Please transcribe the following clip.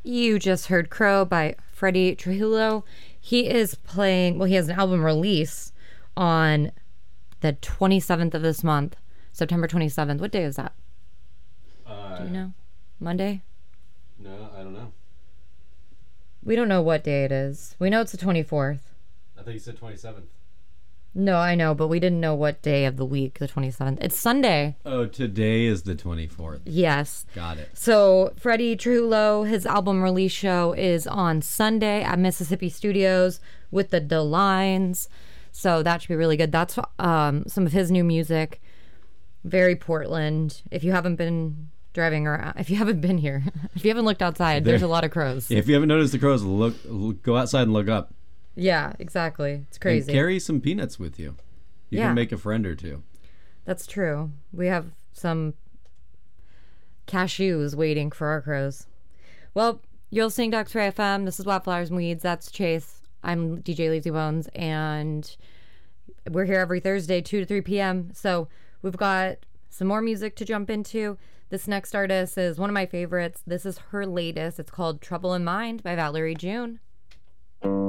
You just heard Crow by Freddie Trujillo. He is playing, well, he has an album release on the 27th of this month, September 27th. What day is that? Do you know? Monday? No, I don't know. We don't know what day it is. We know it's the 24th. I thought you said 27th. No, I know, but we didn't know what day of the week, the 27th. It's Sunday. Oh, today is the 24th. Yes. Got it. So Freddie Trujillo, his album release show is on Sunday at Mississippi Studios with the DeLines. So that should be really good. That's some of his new music. Very Portland. If you haven't been driving around, if you haven't been here, if you haven't looked outside, there's a lot of crows. If you haven't noticed the crows, go outside and look up. Yeah, exactly. It's crazy. And carry some peanuts with you. You can make a friend or two. That's true. We have some cashews waiting for our crows. Well, you're listening to X-Ray FM. This is Wildflowers and Weeds. That's Chase. I'm DJ Lazy Bones, and we're here every Thursday, 2 to 3 p.m. So we've got some more music to jump into. This next artist is one of my favorites. This is her latest. It's called Trouble in Mind by Valerie June.